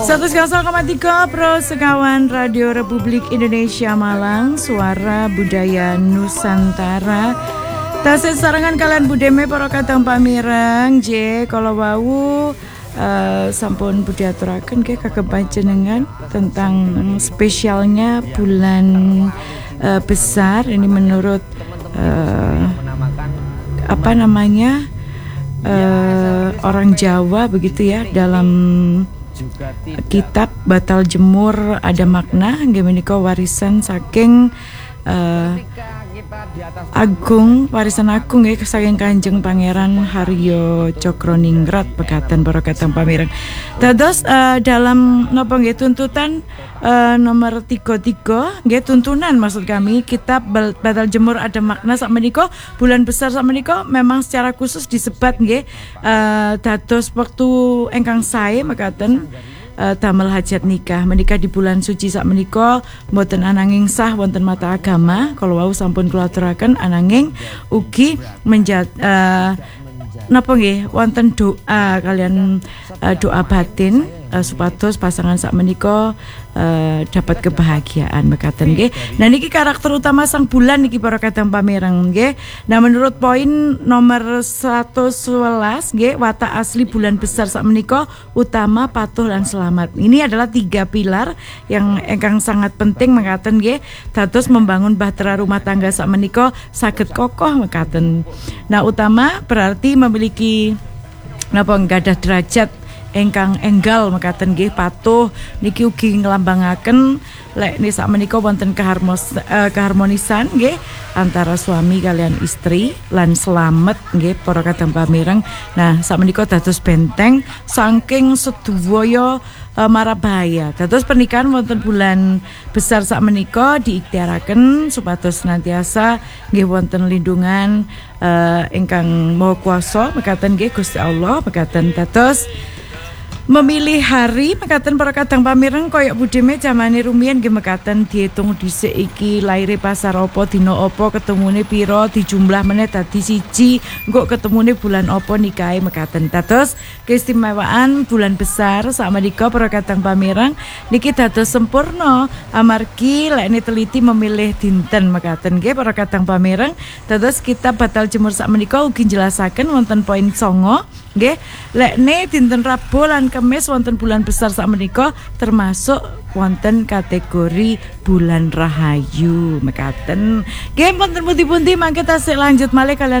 101,3 Pro Sekawan Radio Republik Indonesia Malang, suara budaya Nusantara. Tasih sarangan kalian budeme para kadang pamireng J kalau wau sampun budi aturaken ke kagem panjenengan tentang spesialnya bulan besar ini menurut orang Jawa begitu ya, dalam kitab Batal Jemur ada makna nggih menika warisan saking warisan agung ya saking Kanjeng Pangeran Haryo Cokroningrat pekaten para kadang pamireng. Dados dalam napa nggih tuntutan nomor 33 nggih tuntunan maksud kami kitab Batal Jemur ada makna sak menika bulan besar sak menika memang secara khusus disebat nggih dados wektu ingkang sae mekaten damel hajat nikah menikah di bulan suci sak menika mboten ananging sah wonten mata agama kalau wau sampun kula aturaken ananging ugi napa nggih wonten doa kalian doa batin supados pasangan sak menika dapat kebahagiaan mekaten nggih. Nah niki karakter utama sang bulan niki para kadang pamireng nggih. Nah menurut poin nomor 111 nggih watak asli bulan besar sak menika utama, patuh dan selamat. Ini adalah 3 pilar yang ingkang sangat penting mekaten nggih dados membangun bahtera rumah tangga sak menika saged kokoh mekaten. Nah utama berarti memiliki napa nggadah derajat engkang enggal mekaten nggih, patuh niki ugi nglambangaken lek niki sak menika wonten keharmonisan nggih antara suami kalian istri lan selamat nggih para kadang pamireng. Nah sak menika dados benteng saking sedaya marabahaya. Dados pernikahan wonten bulan besar sak menika diikhtiaraken supados senantiasa nggih wonten lindungan ingkang Maha Kuwasa mekaten nggih Gusti Allah mekaten. Dados memilih hari mekaten para kadang pamireng koyok budeme jamane rumiyin nggih mekaten diitung dhisik iki laire pasar apa dina apa ketemune pira dijumlah meneh dadi siji engko ketemune bulan apa nikahe mekaten. Dados keistimewaan bulan besar sakmenika para kadang pamireng niki dados sempurna amargi lek teliti memilih dinten mekaten nggih para kadang pamireng. Dados kita Batal Jemur sakmenika ugi jelasaken wonten poin 9 nggih lekne dinten Rabu lan Kamis wonten bulan besar sak menika termasuk wonten kategori bulan rahayu mekaten. Nggih wonten pundi-pundi mangke tasih lanjut malih kalian